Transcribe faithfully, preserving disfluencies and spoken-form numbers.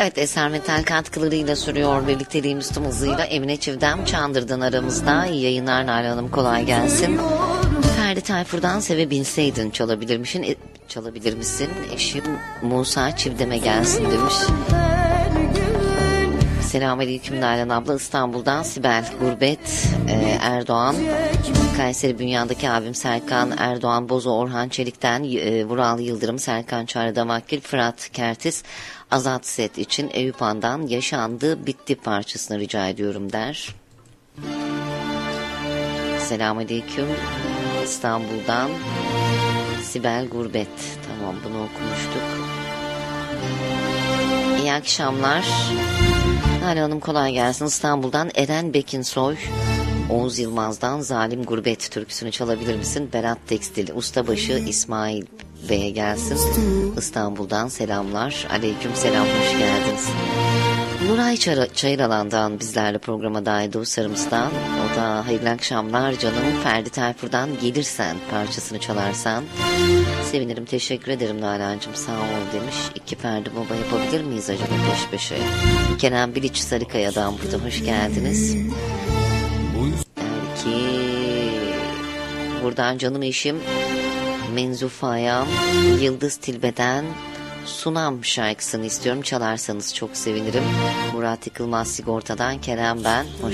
Evet, Eser Metal katkılarıyla sürüyor birlikteliğimiz tüm hızıyla. Emine Çivdem Çandır'dan aramızda. İyi yayınlar Nalan Hanım, kolay gelsin. Ferdi Tayfur'dan Sevebilseydin çalabilirmişsin, e, çalabilir misin? Eşim Musa Çivdem'e gelsin demiş. Selamünaleyküm Nalan abla. İstanbul'dan Sibel Gurbet e, Erdoğan. Kayseri Bünyan'daki abim Serkan Erdoğan Bozo, Orhan Çelik'ten e, Vural Yıldırım, Serkan Çağrı'da Vakil, Fırat Kertis Azat Set için Eyüp Han'dan Yaşandı Bitti parçasını rica ediyorum der. Selamünaleyküm İstanbul'dan Sibel Gurbet. Tamam, bunu okumuştuk. İyi akşamlar Nalan Hanım, kolay gelsin. İstanbul'dan Eren Bekinsoy. Oğuz Yılmaz'dan Zalim Gurbet türküsünü çalabilir misin? Berat Tekstil Ustabaşı İsmail Bey'e gelsin. İstanbul'dan selamlar. Aleyküm selam, hoş geldiniz. Nuray Çayıralan'dan bizlerle programa dahil dostlarımızdan. O da hayırlı akşamlar canım. Ferdi Tayfur'dan Gelirsen parçasını çalarsan sevinirim, teşekkür ederim Nalan'cığım, sağ ol demiş. İki Ferdi Baba yapabilir miyiz acaba peş peşe? Kenan Bilic Sarıkaya'dan burada, hoş geldiniz. Belki buradan canım eşim Menzufa'ya Yıldız Tilbe'den Sunam şarkısını istiyorum, çalarsanız çok sevinirim. Murat Yıkılmaz Sigorta'dan Kerem ben. Hoş